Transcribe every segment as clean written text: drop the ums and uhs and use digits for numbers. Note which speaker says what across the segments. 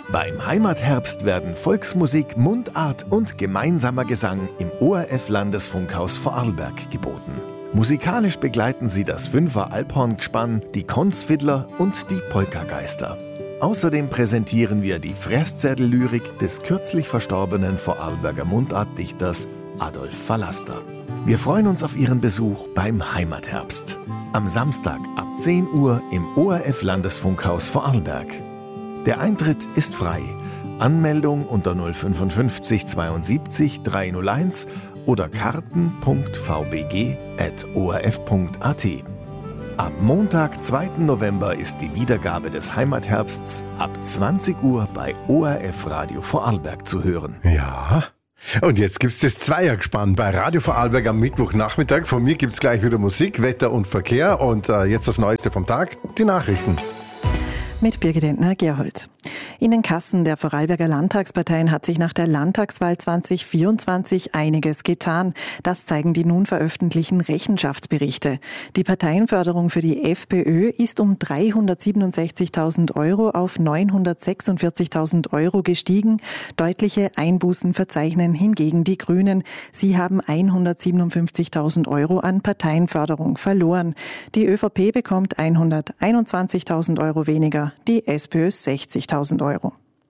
Speaker 1: Beim Heimatherbst werden Volksmusik, Mundart und gemeinsamer Gesang im ORF-Landesfunkhaus Vorarlberg geboten. Musikalisch begleiten sie das Fünfer Alphorn-Gespann, die Konzfiddler und die Polkageister. Außerdem präsentieren wir die Fräßzettel-Lyrik des kürzlich verstorbenen Vorarlberger Mundartdichters Adolf Vallaster. Wir freuen uns auf Ihren Besuch beim Heimatherbst. Am Samstag ab 10 Uhr im ORF-Landesfunkhaus Vorarlberg. Der Eintritt ist frei. Anmeldung unter 055 72 301 oder karten.vbg@orf.at. Ab Montag, 2. November ist die Wiedergabe des Heimatherbsts ab 20 Uhr bei ORF Radio Vorarlberg zu hören.
Speaker 2: Ja, und jetzt gibt's das Zweiergespann bei Radio Vorarlberg am Mittwochnachmittag. Von mir gibt's gleich wieder Musik, Wetter und Verkehr und jetzt das Neueste vom Tag, die Nachrichten.
Speaker 3: Mit Birgit Entner-Gerhold. In den Kassen der Vorarlberger Landtagsparteien hat sich nach der Landtagswahl 2024 einiges getan. Das zeigen die nun veröffentlichten Rechenschaftsberichte. Die Parteienförderung für die FPÖ ist um 367.000 Euro auf 946.000 Euro gestiegen. Deutliche Einbußen verzeichnen hingegen die Grünen. Sie haben 157.000 Euro an Parteienförderung verloren. Die ÖVP bekommt 121.000 Euro weniger, die SPÖ 60.000 Euro.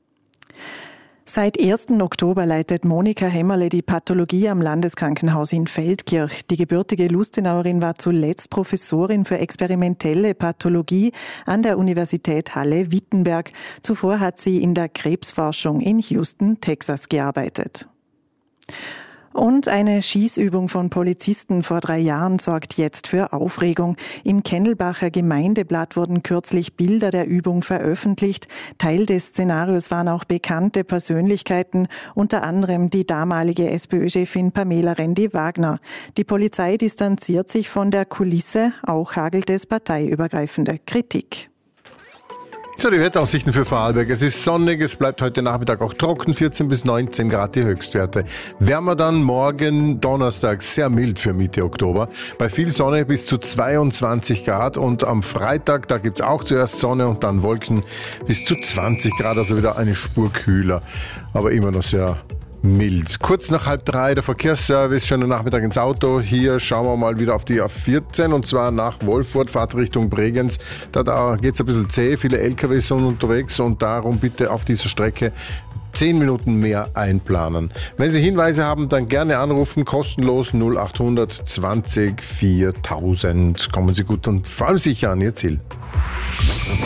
Speaker 3: Seit 1. Oktober leitet Monika Hämmerle die Pathologie am Landeskrankenhaus in Feldkirch. Die gebürtige Lustenauerin war zuletzt Professorin für experimentelle Pathologie an der Universität Halle-Wittenberg. Zuvor hat sie in der Krebsforschung in Houston, Texas gearbeitet. Und eine Schießübung von Polizisten vor 3 Jahren sorgt jetzt für Aufregung. Im Kennelbacher Gemeindeblatt wurden kürzlich Bilder der Übung veröffentlicht. Teil des Szenarios waren auch bekannte Persönlichkeiten, unter anderem die damalige SPÖ-Chefin Pamela Rendi-Wagner. Die Polizei distanziert sich von der Kulisse, auch hagelt es parteiübergreifende Kritik.
Speaker 2: So, die Wetteraussichten für Vorarlberg. Es ist sonnig, es bleibt heute Nachmittag auch trocken, 14 bis 19 Grad die Höchstwerte. Wärmer dann morgen Donnerstag, sehr mild für Mitte Oktober. Bei viel Sonne bis zu 22 Grad und am Freitag, da gibt's auch zuerst Sonne und dann Wolken bis zu 20 Grad, also wieder eine Spur kühler, aber immer noch sehr mild. Kurz nach 2:30 der Verkehrsservice, schönen Nachmittag ins Auto. Hier schauen wir mal wieder auf die A14 und zwar nach Wolfurt, Fahrt Richtung Bregenz. Da geht's ein bisschen zäh, viele LKWs sind unterwegs und darum bitte auf dieser Strecke 10 Minuten mehr einplanen. Wenn Sie Hinweise haben, dann gerne anrufen, kostenlos 0800 20 4000. Kommen Sie gut und vor allem sicher an Ihr Ziel.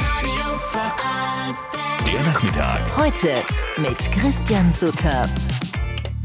Speaker 1: Der Nachmittag.
Speaker 4: Heute mit Christian Sutter.